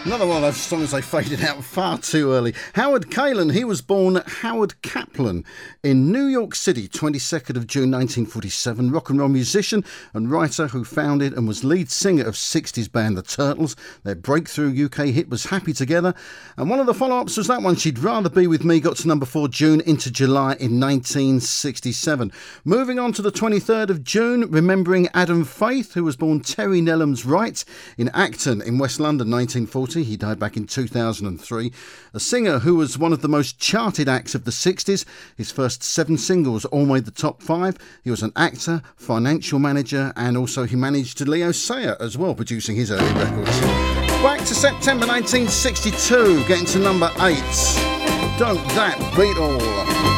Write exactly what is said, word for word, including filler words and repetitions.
Another one of those songs they faded out far too early. Howard Kaylan, he was born Howard Kaplan in New York City, twenty-second of June nineteen forty-seven. Rock and roll musician and writer who founded and was lead singer of sixties band The Turtles. Their breakthrough U K hit was Happy Together. And one of the follow-ups was that one, She'd Rather Be With Me, got to number four June into July in nineteen sixty-seven. Moving on to the twenty-third of June, remembering Adam Faith, who was born Terry Nellums Wright in Acton in West London, nineteen forty. He died back in two thousand three. A singer who was one of the most charted acts of the sixties. His first seven singles all made the top five. He was an actor, financial manager, and also he managed Leo Sayer as well, producing his early records. Back to September nineteen sixty-two, getting to number eight. Don't That Beat All.